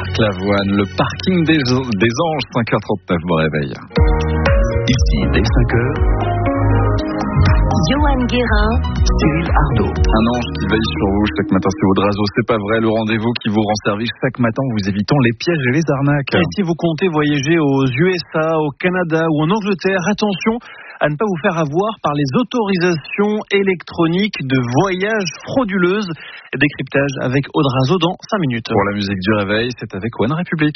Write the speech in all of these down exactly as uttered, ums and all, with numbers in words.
Marc Lavoine, le parking des, des Anges, cinq heures trente-neuf, bon réveil. Ici, dès cinq heures, Johan Guérin, Cyril Ardo. Un ange qui veille sur vous chaque matin, c'est Audrazo, c'est pas vrai, le rendez-vous qui vous rend service chaque matin en vous évitant les pièges et les arnaques. Et si vous comptez voyager aux U S A, au Canada ou en Angleterre, attention à ne pas vous faire avoir par les autorisations électroniques de voyage frauduleuses. Décryptage avec Audrazo dans cinq minutes. Pour la musique du réveil, c'est avec One République.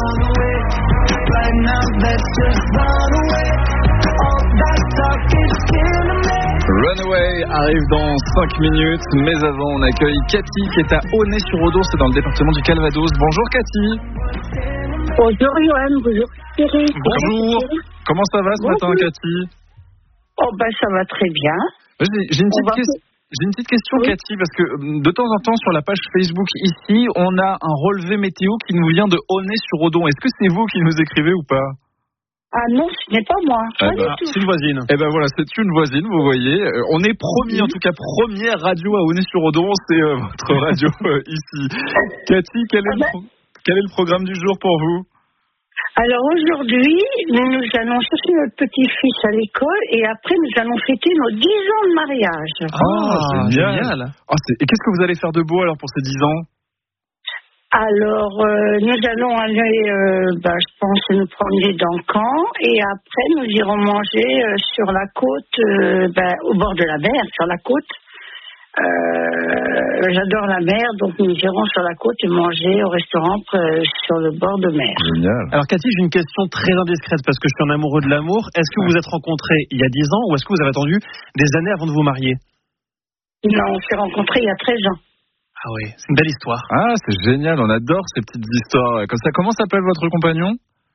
Runaway arrive dans cinq minutes, mais avant on accueille Cathy qui est à Aulnay-sur-Odon, c'est dans le département du Calvados. Bonjour Cathy. Bonjour Johan, bonjour Cyril. Bonjour. Comment ça va ce Bonjour. matin Cathy? Oh ben ça va très bien. J'ai, j'ai, une, petite va... que... j'ai une petite question oui. Cathy, parce que de temps en temps sur la page Facebook ici, on a un relevé météo qui nous vient de Aulnay-sur-Odon. Est-ce que c'est vous qui nous écrivez ou pas? Ah non, ce n'est pas moi. Ah Pas bah, du tout. C'est une voisine. Eh ben voilà, c'est une voisine, vous voyez. Euh, on est promis, en tout cas première radio à Aulnay-sur-Odon, c'est euh, votre radio euh, ici. Cathy, quel est, Ah le ben... pro... quel est le programme du jour pour vous? Alors aujourd'hui, nous, nous allons chercher notre petit-fils à l'école et après nous allons fêter nos dix ans de mariage. Ah, génial. Ah, c'est... Et qu'est-ce que vous allez faire de beau alors pour ces dix ans? Alors, euh, nous allons aller, euh, bah, je pense, nous promener dans le camp et après nous irons manger euh, sur la côte, euh, bah, au bord de la mer, sur la côte. Euh, j'adore la mer, donc nous irons sur la côte et manger au restaurant euh, sur le bord de mer. Génial. Alors Cathy, j'ai une question très indiscrète parce que je suis un amoureux de l'amour. Est-ce que vous vous êtes rencontrés il y a dix ans ou est-ce que vous avez attendu des années avant de vous marier? Non, on s'est rencontrés il y a treize ans. Ah oui, c'est une belle histoire. Ah, c'est génial, on adore ces petites histoires. Comme ça, comment s'appelle votre compagnon?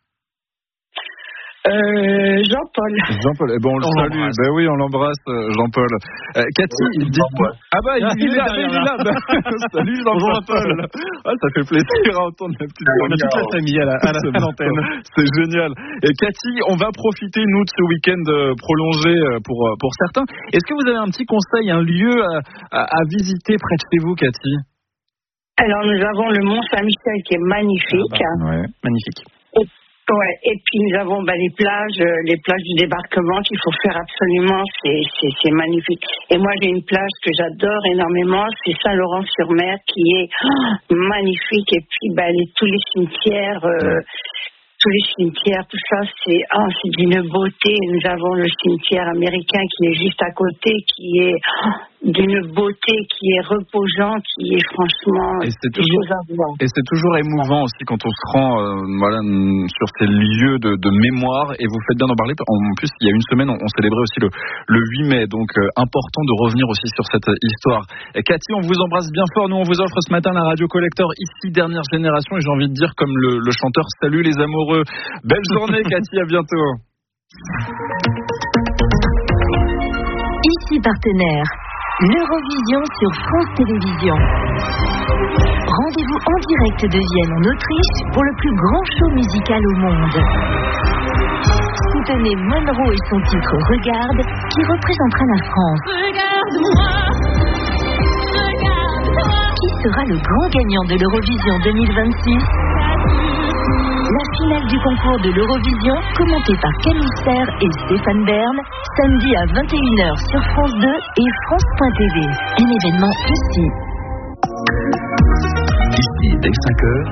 Euh, Jean-Paul. Jean-Paul, eh ben on le On salue. l'embrasse. Ben oui, on l'embrasse, Jean-Paul. Euh, Cathy, dites-moi. Ah bah, il Ah, est là, il est il est là. Ben, salut Jean-Paul. Jean-Paul. Ah, ça fait plaisir à entendre la petite voix. On a toute la famille à la, à la, à l'antenne. C'est génial. Et Cathy, on va profiter, nous, de ce week-end euh, prolongé euh, pour, euh, pour certains. Est-ce que vous avez un petit conseil, un lieu à, à, à visiter près de chez vous, Cathy? Alors nous avons le Mont Saint-Michel qui est magnifique. Ah bah, ouais. Magnifique. Et, ouais, et puis nous avons bah, les plages, euh, les plages du débarquement qu'il faut faire absolument, c'est, c'est, c'est magnifique. Et moi j'ai une plage que j'adore énormément, c'est Saint-Laurent-sur-Mer qui est oh, magnifique. Et puis bah, les, tous les cimetières, euh, tous les cimetières, tout ça, c'est, oh, c'est d'une beauté. Nous avons le cimetière américain qui est juste à côté, qui est oh, d'une beauté, qui est reposant, qui est franchement Et c'est des toujours, choses à voir. et c'est toujours émouvant aussi quand on se rend euh, voilà, sur ces lieux de, de mémoire, et vous faites bien d'en parler. En plus, il y a une semaine, on, on célébrait aussi le, le huit mai, donc euh, important de revenir aussi sur cette euh, histoire. Et Cathy, on vous embrasse bien fort. Nous, on vous offre ce matin la Radio Collector, ici, dernière génération, et j'ai envie de dire, comme le, le chanteur, salut les amoureux. Belle journée, Cathy, à bientôt. ici partenaire, l'Eurovision sur France Télévisions. Rendez-vous en direct de Vienne en Autriche pour le plus grand show musical au monde. Soutenez Monroe et son titre Regarde, qui représentera la France. Regarde-moi, regarde-moi. Qui sera le grand gagnant de l'Eurovision deux mille vingt-six? La finale du concours de l'Eurovision, commentée par Camille Serre et Stéphane Bern, samedi à vingt et une heures sur France deux et France point T V. Un événement ici. Ici, dès cinq heures.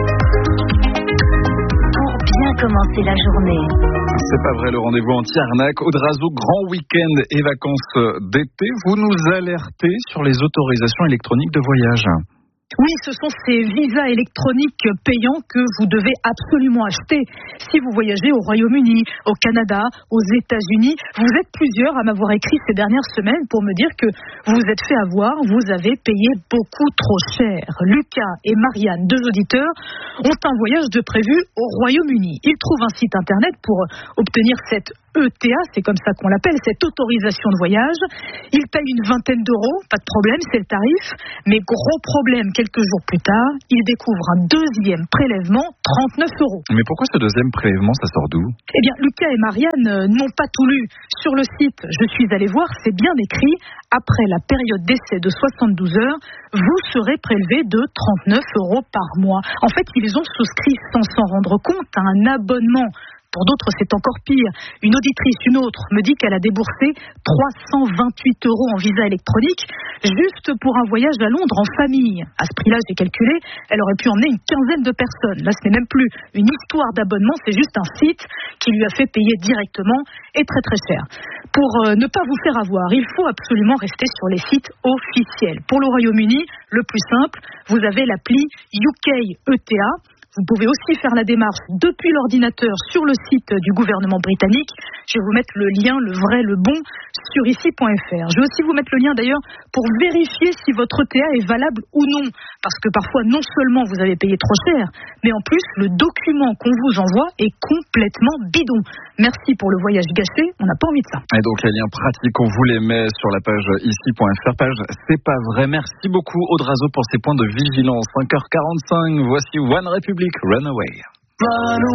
Pour bien commencer la journée. C'est pas vrai, le rendez-vous anti-arnaque. Audrazo, grand week-end et vacances d'été. Vous nous alertez sur les autorisations électroniques de voyage. Oui, ce sont ces visas électroniques payants que vous devez absolument acheter. Si vous voyagez au Royaume-Uni, au Canada, aux États-Unis, vous êtes plusieurs à m'avoir écrit ces dernières semaines pour me dire que vous vous êtes fait avoir, vous avez payé beaucoup trop cher. Lucas et Marianne, deux auditeurs, ont un voyage de prévu au Royaume-Uni. Ils trouvent un site internet pour obtenir cette E T A, c'est comme ça qu'on l'appelle, cette autorisation de voyage. Il paye une vingtaine d'euros, pas de problème, c'est le tarif. Mais gros problème, quelques jours plus tard, il découvre un deuxième prélèvement, trente-neuf euros. Mais pourquoi ce deuxième prélèvement, ça sort d'où ? Eh bien, Lucas et Marianne euh, n'ont pas tout lu. Sur le site, je suis allée voir, c'est bien écrit. Après la période d'essai de soixante-douze heures, vous serez prélevé de trente-neuf euros par mois. En fait, ils ont souscrit sans s'en rendre compte à un abonnement. Pour d'autres, c'est encore pire. Une auditrice, une autre, me dit qu'elle a déboursé trois cent vingt-huit euros en visa électronique juste pour un voyage à Londres en famille. À ce prix-là, j'ai calculé, elle aurait pu emmener une quinzaine de personnes. Là, ce n'est même plus une histoire d'abonnement, c'est juste un site qui lui a fait payer directement et très très cher. Pour euh, ne pas vous faire avoir, il faut absolument rester sur les sites officiels. Pour le Royaume-Uni, le plus simple, vous avez l'appli U K E T A. Vous pouvez aussi faire la démarche depuis l'ordinateur sur le site du gouvernement britannique. Je vais vous mettre le lien, le vrai, le bon, sur ici point f r. Je vais aussi vous mettre le lien d'ailleurs pour vérifier si votre T A est valable ou non. Parce que parfois, non seulement vous avez payé trop cher, mais en plus, le document qu'on vous envoie est complètement bidon. Merci pour le voyage gâché, on n'a pas envie de ça. Et donc, les liens pratiques, on vous les met sur la page ici point f r, page C'est pas vrai. Merci beaucoup, Audrazo, pour ces points de vigilance. cinq heures quarante-cinq, voici One Republic, Runaway.